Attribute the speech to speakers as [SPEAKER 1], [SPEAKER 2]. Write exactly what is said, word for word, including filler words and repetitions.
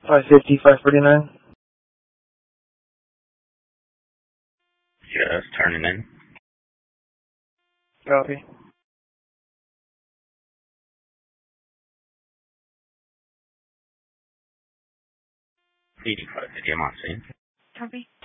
[SPEAKER 1] five fifty, five forty-nine.
[SPEAKER 2] Just turning in.
[SPEAKER 1] Copy.
[SPEAKER 2] eighty-five fifty, I'm on scene.
[SPEAKER 3] Copy.